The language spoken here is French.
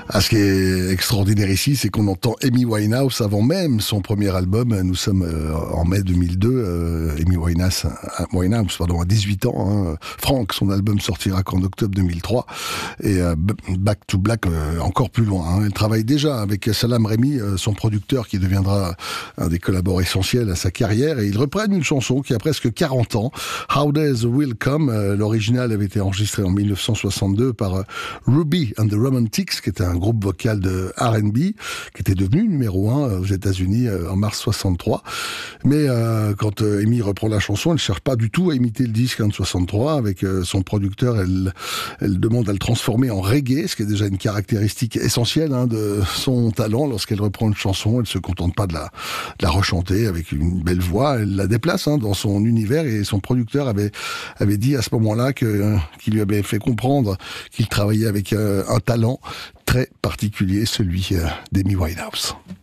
Ce qui est extraordinaire ici, c'est qu'on entend Amy Winehouse avant même son premier album. Nous sommes en mai 2002. Amy Winehouse, a 18 ans. Hein. Frank, son album sortira qu'en octobre 2003. Et Back to Black, encore plus loin. Hein. Elle travaille déjà avec Salam Remy, son producteur, qui deviendra un des collaborateurs essentiels à sa carrière. Et ils reprennent une chanson qui a presque 40 ans. How Days Will Come. L'original avait été enregistré en 1962 par Ruby and the Romantics, qui était un groupe vocal de R&B, qui était devenu numéro 1 aux États-Unis en mars 63. Mais quand Amy reprend la chanson, elle ne cherche pas du tout à imiter le disque de 63. Avec son producteur, elle demande à le transformer en reggae, ce qui est déjà une caractéristique essentielle de son talent. Lorsqu'elle reprend une chanson, elle se contente pas de la rechanter avec une belle voix, elle la déplace dans son univers. Et son producteur avait dit à ce moment-là qu'il lui avait fait comprendre qu'il travaillait avec un talent très particulier, celui d'Amy Winehouse.